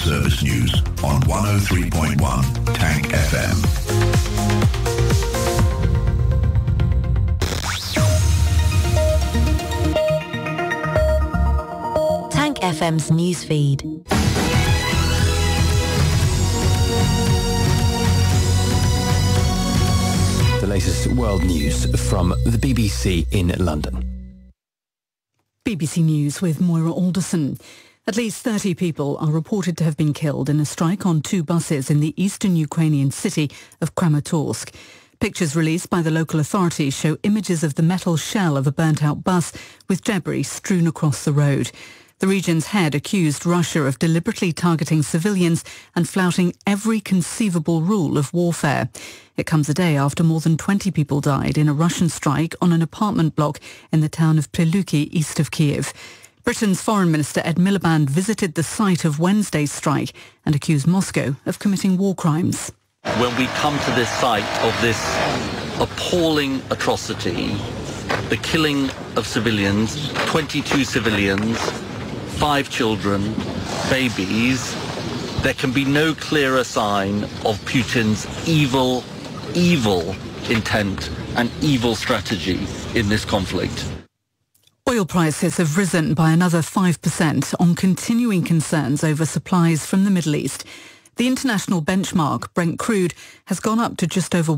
Service News on 103.1 Tank FM. Tank FM's newsfeed. The latest world news from the BBC in London. BBC News with Moira Alderson. At least 30 people are reported to have been killed in a strike on 2 buses in the eastern Ukrainian city of Kramatorsk. Pictures released by the local authorities show images of the metal shell of a burnt-out bus with debris strewn across the road. The region's head accused Russia of deliberately targeting civilians and flouting every conceivable rule of warfare. It comes a day after more than 20 people died in a Russian strike on an apartment block in the town of Pryluki, east of Kiev. Britain's Foreign Minister Ed Miliband visited the site of Wednesday's strike and accused Moscow of committing war crimes. When we come to this site of this appalling atrocity, the killing of civilians, 22 civilians, 5 children, babies, there can be no clearer sign of Putin's evil intent and evil strategy in this conflict. Oil prices have risen by another 5% on continuing concerns over supplies from the Middle East. The international benchmark, Brent crude, has gone up to just over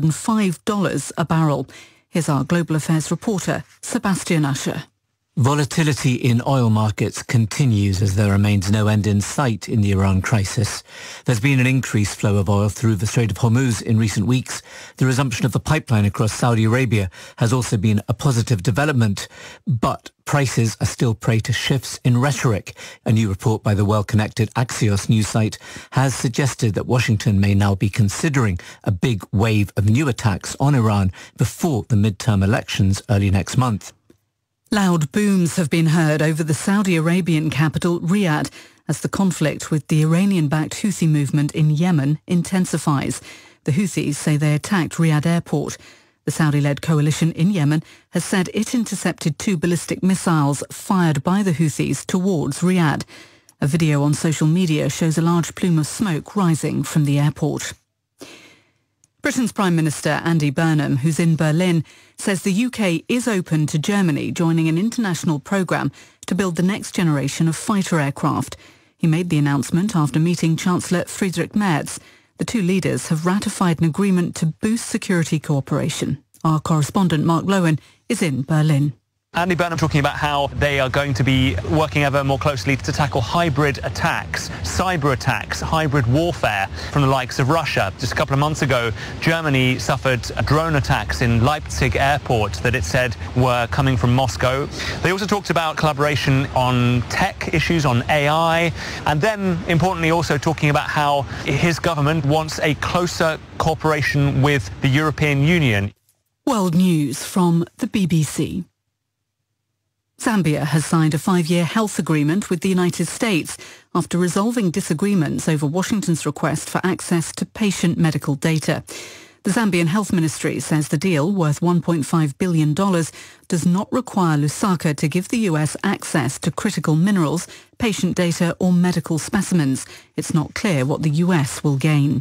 $105 a barrel. Here's our global affairs reporter, Sebastian Usher. Volatility in oil markets continues as there remains no end in sight in the Iran crisis. There's been an increased flow of oil through the Strait of Hormuz in recent weeks. The resumption of the pipeline across Saudi Arabia has also been a positive development, but prices are still prey to shifts in rhetoric. A new report by the well-connected Axios news site has suggested that Washington may now be considering a big wave of new attacks on Iran before the midterm elections early next month. Loud booms have been heard over the Saudi Arabian capital, Riyadh, as the conflict with the Iranian-backed Houthi movement in Yemen intensifies. The Houthis say they attacked Riyadh airport. The Saudi-led coalition in Yemen has said it intercepted 2 ballistic missiles fired by the Houthis towards Riyadh. A video on social media shows a large plume of smoke rising from the airport. Britain's Prime Minister Andy Burnham, who's in Berlin, says the UK is open to Germany joining an international programme to build the next generation of fighter aircraft. He made the announcement after meeting Chancellor Friedrich Merz. The 2 leaders have ratified an agreement to boost security cooperation. Our correspondent Mark Lowen is in Berlin. Andy Burnham talking about how they are going to be working ever more closely to tackle hybrid attacks, cyber attacks, hybrid warfare from the likes of Russia. Just a couple of months ago, Germany suffered drone attacks in Leipzig airport that it said were coming from Moscow. They also talked about collaboration on tech issues, on AI, and then importantly also talking about how his government wants a closer cooperation with the European Union. World News from the BBC. Zambia has signed a 5-year health agreement with the United States after resolving disagreements over Washington's request for access to patient medical data. The Zambian Health Ministry says the deal, worth $1.5 billion, does not require Lusaka to give the US access to critical minerals, patient data or medical specimens. It's not clear what the US will gain.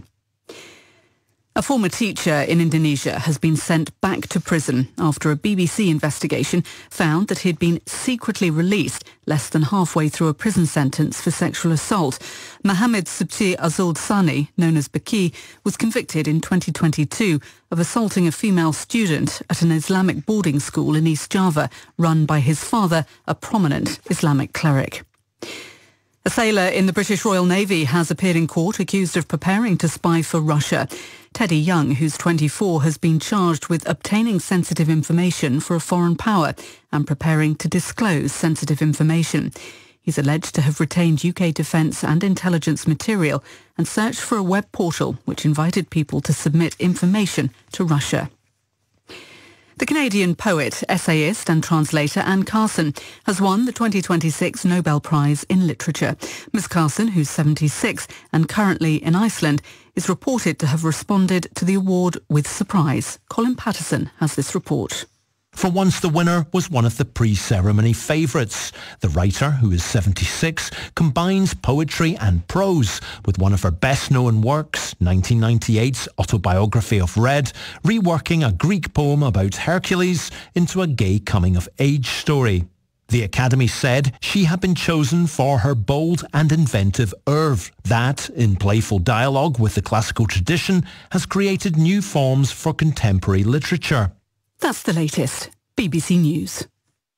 A former teacher in Indonesia has been sent back to prison after a BBC investigation found that he'd been secretly released less than halfway through a prison sentence for sexual assault. Mohammed Subti Azul Sani, known as Baki, was convicted in 2022 of assaulting a female student at an Islamic boarding school in East Java, run by his father, a prominent Islamic cleric. A sailor in the British Royal Navy has appeared in court accused of preparing to spy for Russia. Teddy Young, who's 24, has been charged with obtaining sensitive information for a foreign power and preparing to disclose sensitive information. He's alleged to have retained UK defence and intelligence material and searched for a web portal which invited people to submit information to Russia. The Canadian poet, essayist and translator Anne Carson has won the 2026 Nobel Prize in Literature. Ms. Carson, who's 76 and currently in Iceland, is reported to have responded to the award with surprise. Colin Patterson has this report. For once, the winner was one of the pre-ceremony favourites. The writer, who is 76, combines poetry and prose with one of her best-known works, 1998's autobiography of Red, reworking a Greek poem about Hercules into a gay coming-of-age story. The Academy said she had been chosen for her bold and inventive oeuvre that, in playful dialogue with the classical tradition, has created new forms for contemporary literature. That's the latest. BBC News.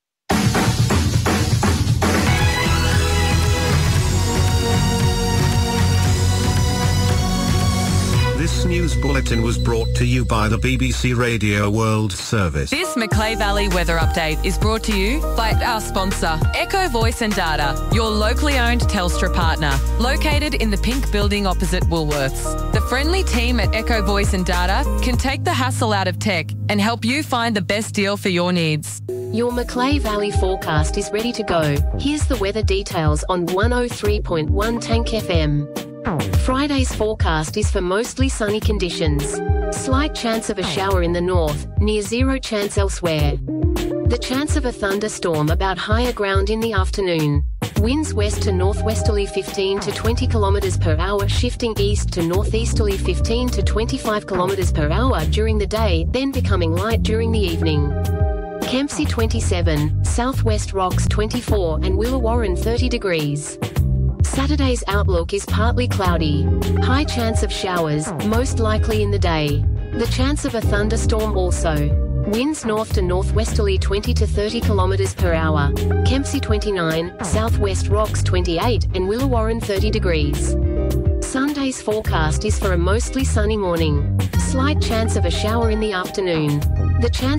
This news bulletin was brought to you by the BBC Radio World Service. This Macleay Valley weather update is brought to you by our sponsor, Echo Voice and Data, your locally owned Telstra partner, located in the Pink Building opposite Woolworths. The friendly team at Echo Voice and Data can take the hassle out of tech and help you find the best deal for your needs. Your Macleay Valley forecast is ready to go. Here's the weather details on 103.1 Tank FM. Friday's forecast is for mostly sunny conditions. Slight chance of a shower in the north, near zero chance elsewhere. The chance of a thunderstorm about higher ground in the afternoon. Winds west to northwesterly 15 to 20 km per hour, shifting east to northeasterly 15 to 25 km per hour during the day, then becoming light during the evening. Kempsey 27, Southwest Rocks 24 and Willawarren 30 degrees. Saturday's outlook is partly cloudy. High chance of showers, most likely in the day. The chance of a thunderstorm also. Winds north to northwesterly 20 to 30 km per hour. Kempsey 29, Southwest Rocks 28 and Willawarren 30 degrees. Sunday's forecast is for a mostly sunny morning. Slight chance of a shower in the afternoon. The chance